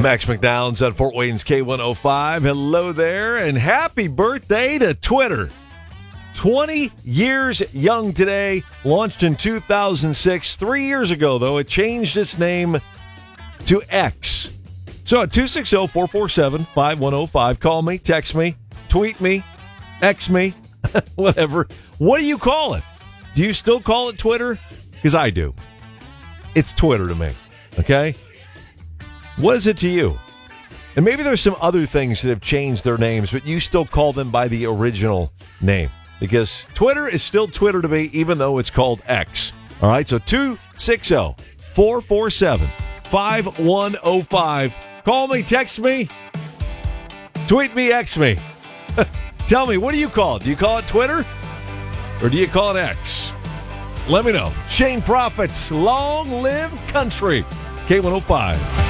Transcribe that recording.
Max McDowell's at Fort Wayne's K105. Hello there, and happy birthday to Twitter. 20 years young today, launched in 2006. 3 years ago, though, it changed its name to X. So at 260-447-5105, call me, text me, tweet me, X me, whatever. What do you call it? Do you still call it Twitter? Because I do. It's Twitter to me, okay? What is it to you? And maybe there's some other things that have changed their names, but you still call them by the original name. Because Twitter is still Twitter to me, even though it's called X. All right, so 260-447-5105. Call me, text me, tweet me, X me. Tell me, what do you call it? Do you call it Twitter or do you call it X? Let me know. Shane Profits, long live country. K105.